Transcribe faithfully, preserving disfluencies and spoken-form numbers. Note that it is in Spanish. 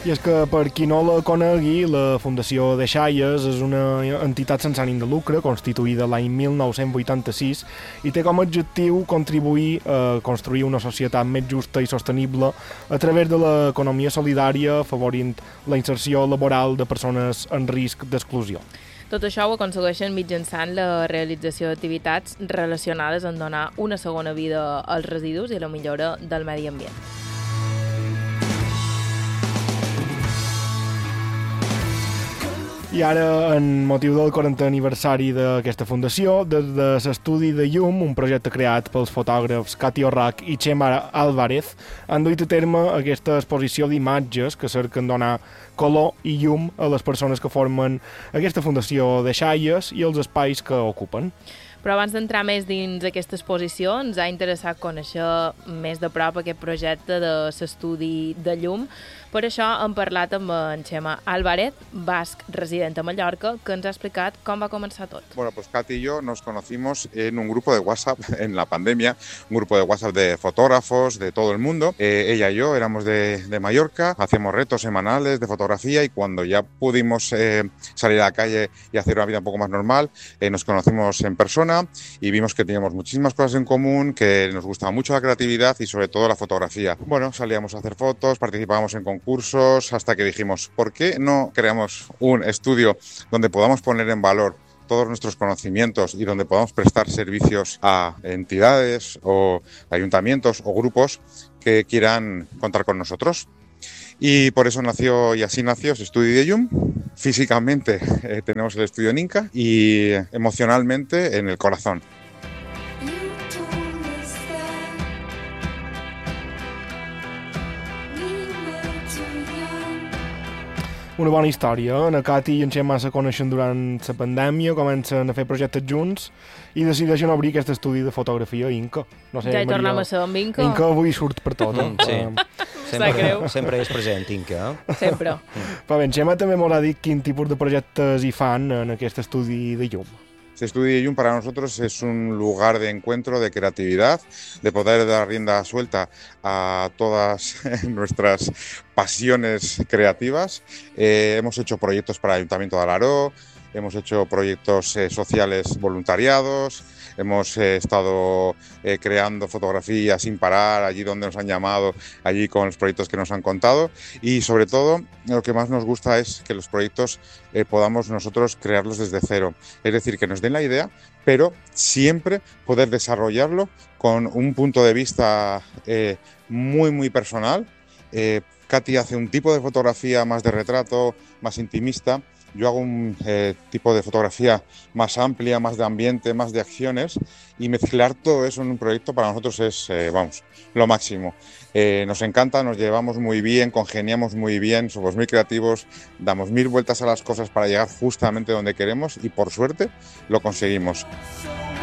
I és que, per qui no la conegui, la Fundació Deixalles és una entitat sense ànim de lucre, constituïda l'any mil nou-cents vuitanta-sis, i té com a objectiu contribuir a construir una societat més justa i sostenible a través de l'economia solidària, afavorint la inserció laboral de persones en risc d'exclusió. Tot això ho aconsegueixen mitjançant la realització d'activitats relacionades amb donar una segona vida als residus i la millora del medi ambient. I ara, en motiu del quarantè aniversari d'aquesta fundació, des de l'estudi de llum, un projecte creat pels fotògrafs Cati Orrach i Chema Álvarez, han duit a terme aquesta exposició d'imatges que cerquen donar color i llum a les persones que formen aquesta fundació Deixalles i els espais que ocupen. Però abans d'entrar més dins aquesta exposició, ens ha interessat conèixer més de prop aquest projecte de l'estudi de llum. Per això hem parlat amb en Chema Álvarez, basc resident a Mallorca, que ens ha explicat com va començar tot. Bueno, pues Katy y yo nos conocimos en un grupo de WhatsApp en la pandemia, un grupo de WhatsApp de fotógrafos de todo el mundo. Eh, ella y yo éramos de, de Mallorca, hacíamos retos semanales de fotografía y cuando ya pudimos eh, salir a la calle y hacer una vida un poco más normal, eh, nos conocimos en persona y vimos que teníamos muchísimas cosas en común, que nos gustaba mucho la creatividad y sobre todo la fotografía. Bueno, salíamos a hacer fotos, participábamos en concursos, hasta que dijimos, ¿por qué no creamos un estudio donde podamos poner en valor todos nuestros conocimientos y donde podamos prestar servicios a entidades o ayuntamientos o grupos que quieran contar con nosotros? Y por eso nació, y así nació ese estudio de llum. Físicamente eh, tenemos el estudio en Inca y emocionalmente en el corazón. Una bona història. En Cati i en Xema se coneixen durant la pandèmia, comencen a fer projectes junts i decideixen obrir aquest estudi de fotografia a Inca. No sé, ja hi Maria, tornem a ser amb Inca. Inca avui surt per tot. Mm, sí. Sempre, sempre és present, Inca. Sempre. Però bé, en Xema també m'haurà dit quin tipus de projectes hi fan en aquest estudi de llum. Este estudio de llum para nosotros es un lugar de encuentro, de creatividad, de poder dar rienda suelta a todas nuestras pasiones creativas. Eh, hemos hecho proyectos para el Ayuntamiento de Alaró, hemos hecho proyectos eh, sociales voluntariados, hemos eh, estado eh, creando fotografías sin parar, allí donde nos han llamado, allí con los proyectos que nos han contado y sobre todo lo que más nos gusta es que los proyectos eh, podamos nosotros crearlos desde cero, es decir, que nos den la idea, pero siempre poder desarrollarlo con un punto de vista eh, muy muy personal. Eh, Katy hace un tipo de fotografía más de retrato, más intimista. Yo hago un eh, tipo de fotografía más amplia, más de ambiente, más de acciones y mezclar todo eso en un proyecto para nosotros es, eh, vamos, lo máximo. Eh, nos encanta, nos llevamos muy bien, congeniamos muy bien, somos muy creativos, damos mil vueltas a las cosas para llegar justamente donde queremos y por suerte lo conseguimos.